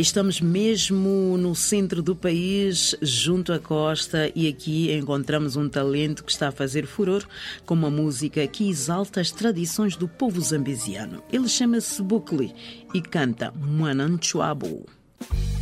Estamos mesmo no centro do país, junto à costa, e aqui encontramos um talento que está a fazer furor com uma música que exalta as tradições do povo zambesiano. Ele chama-se Bukle e canta Mwananchuabu.